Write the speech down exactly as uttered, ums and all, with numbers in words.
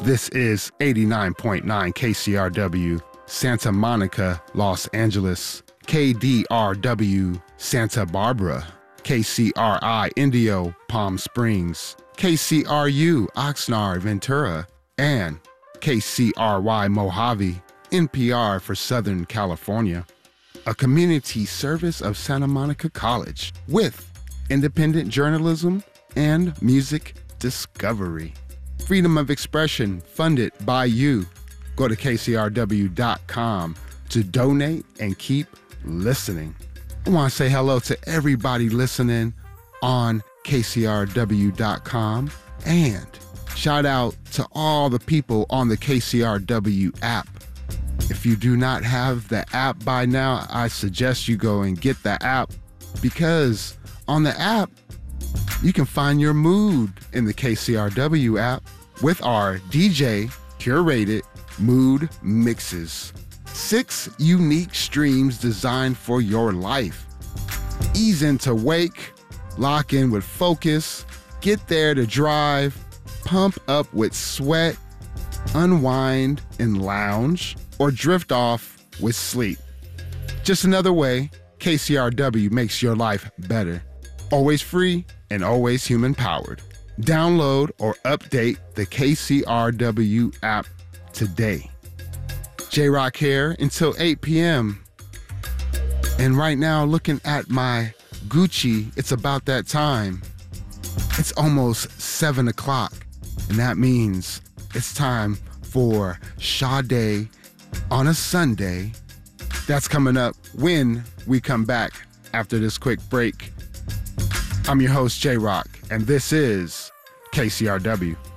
This is eighty-nine point nine K C R W, Santa Monica, Los Angeles, K D R W, Santa Barbara, K C R I, Indio, Palm Springs, K C R U, Oxnard, Ventura, and K C R Y, Mojave, N P R for Southern California. A community service of Santa Monica College with independent journalism and music discovery. Freedom of expression funded by you. Go to K C R W dot com to donate and keep listening. I want to say hello to everybody listening on K C R W dot com and shout out to all the people on the K C R W app. If you do not have the app by now, I suggest you go and get the app, because on the app, you can find your mood in the K C R W app with our D J curated mood mixes. Six unique streams designed for your life. Ease into wake, lock in with focus, get there to drive, pump up with sweat, unwind and lounge, or drift off with sleep. Just another way K C R W makes your life better. Always free and always human-powered. Download or update the K C R W app today. J-Rock here until eight p.m. And right now, looking at my Gucci, it's about that time. It's almost seven o'clock, and that means it's time for Sade on a Sunday. That's coming up when we come back after this quick break. I'm your host, J-Rock, and this is K C R W.